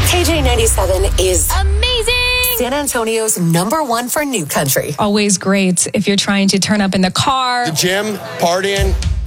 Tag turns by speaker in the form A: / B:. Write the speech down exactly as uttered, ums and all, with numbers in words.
A: K J ninety-seven is
B: amazing.
A: San Antonio's number one for new country.
B: Always great if you're trying to turn up in the car.
C: The gym, partying,